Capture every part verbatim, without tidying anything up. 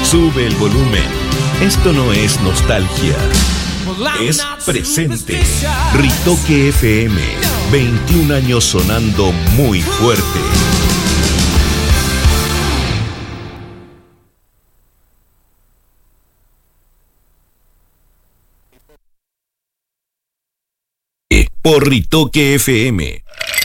Sube el volumen. Esto no es nostalgia. Es presente. Ritoque F M. veintiún años sonando muy fuerte. Por Ritoque F M.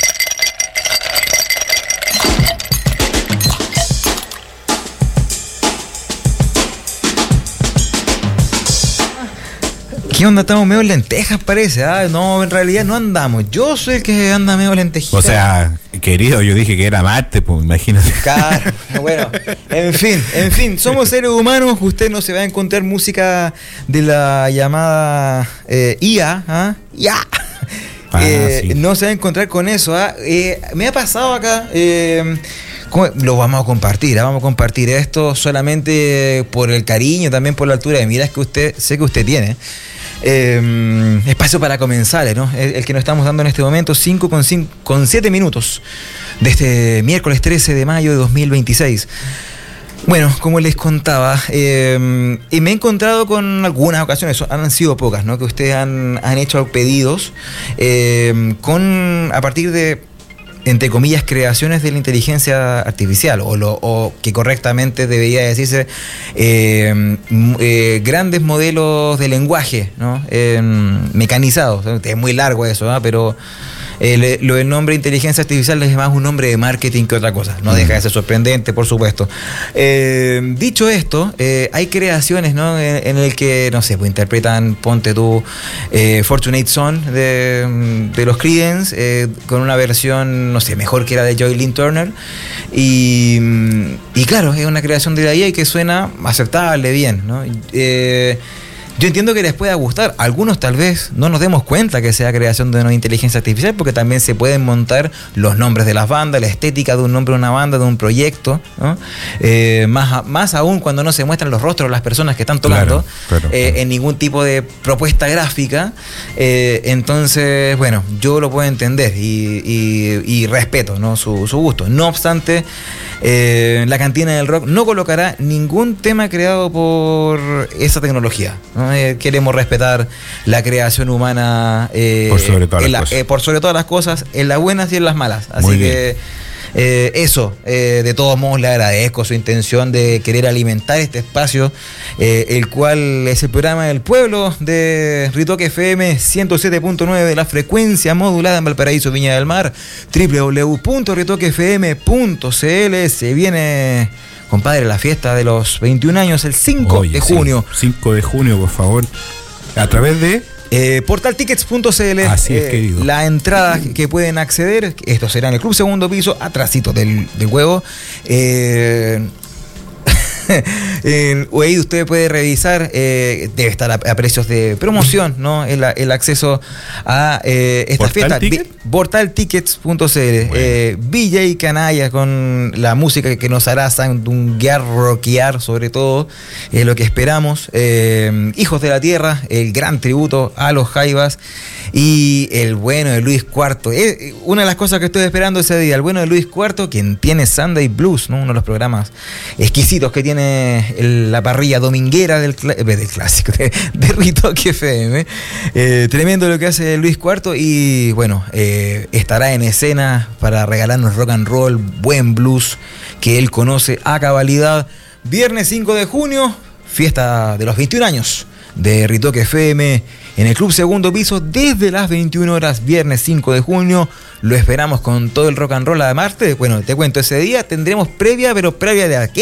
¿Qué onda? Estamos medio lentejas, parece. Ah, no, en realidad no andamos. Yo soy el que anda medio lentejita. O sea, querido, yo dije que era Marte, pues imagínate. Claro, bueno, en fin, en fin, somos seres humanos. Usted no se va a encontrar música de la llamada eh, I A, ¿ah? I A. Ah, eh, sí. No se va a encontrar con eso. ¿ah? Eh, me ha pasado acá. Eh, Lo vamos a compartir, ¿eh? vamos a compartir esto solamente por el cariño, también por la altura de miras que usted, sé que usted tiene. Eh, espacio para comensales, ¿no? El, el que nos estamos dando en este momento, cinco con siete minutos de este miércoles trece de mayo de dos mil veintiséis. Bueno, como les contaba, eh, y me he encontrado con algunas ocasiones, han sido pocas, ¿no? Que ustedes han, han hecho pedidos eh, con a partir de, entre comillas, creaciones de la inteligencia artificial, o, lo, o que correctamente debería decirse eh, eh, grandes modelos de lenguaje, ¿no? Eh, mecanizados. Es muy largo eso, ¿eh? Pero eh, lo del nombre inteligencia artificial es más un nombre de marketing que otra cosa. No deja de ser sorprendente, por supuesto. Eh, dicho esto, eh, hay creaciones, ¿no? En, en el que, no sé, pues interpretan, ponte tú, eh, Fortunate Son de, de los Creedence, eh, con una versión, no sé, mejor que la de Joy Lynn Turner. Y, y claro, es una creación de la I A que suena aceptable, bien, ¿no? Eh, Yo entiendo que les pueda gustar. Algunos tal vez no nos demos cuenta que sea creación de una inteligencia artificial, porque también se pueden montar los nombres de las bandas, la estética de un nombre de una banda, de un proyecto, ¿no? Eh, más, más aún cuando no se muestran los rostros de las personas que están tocando, claro, claro, eh, claro. en ningún tipo de propuesta gráfica. Eh, entonces, bueno, yo lo puedo entender y, y, y respeto, ¿no? su, su gusto. No obstante, eh, la Cantina del Rock no colocará ningún tema creado por esa tecnología, ¿no? Eh, queremos respetar la creación humana eh, por, sobre todas las la, cosas. Eh, por sobre todas las cosas, en las buenas y en las malas. Así Muy que eh, eso, eh, de todos modos le agradezco su intención de querer alimentar este espacio, eh, el cual es el programa del pueblo de Ritoque F M ciento siete punto nueve de la frecuencia modulada en Valparaíso, Viña del Mar, doble u doble u doble u punto ritoque f m punto c l. Se viene, compadre, la fiesta de los veintiún años, el cinco Oye, de junio. Sí, cinco de junio, por favor. A través de eh, portal tickets punto c l. Así es, eh, querido. La entrada que pueden acceder, esto será en el Club Segundo Piso, atrásito del, del huevo. Eh, en, ahí usted puede revisar, eh, debe estar a, a precios de promoción, ¿no? El, el acceso a eh, esta fiesta. ¿Ticket? portal tickets punto c l. Bueno. eh, V J Canalla con la música que nos hará sandunguear, rockear, sobre todo, es eh, lo que esperamos. Eh, Hijos de la Tierra, el gran tributo a los Jaivas y el bueno de Luis Cuarto. Eh, una de las cosas que estoy esperando ese día, el bueno de Luis Cuarto, quien tiene Sunday Blues, ¿no? Uno de los programas exquisitos que tiene el, la parrilla dominguera del, del clásico de, de Ritoque F M. Eh, tremendo lo que hace Luis Cuarto y bueno, eh, estará en escena para regalarnos rock and roll, buen blues que él conoce a cabalidad. Viernes cinco de junio, fiesta de los veintiún años de Ritoque F M en el Club Segundo Piso desde las veintiuna horas, viernes cinco de junio. Lo esperamos con todo el rock and roll a Marte. Bueno, te cuento, ese día tendremos previa, pero previa de aquella.